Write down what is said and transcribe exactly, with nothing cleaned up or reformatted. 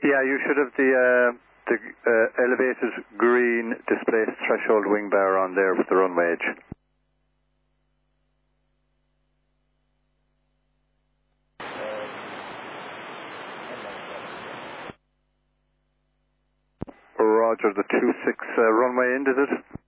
Yeah, you should have the uh, the uh, elevated green displaced threshold wing bar on there with the runway edge. Roger, the two six uh, runway end, is it?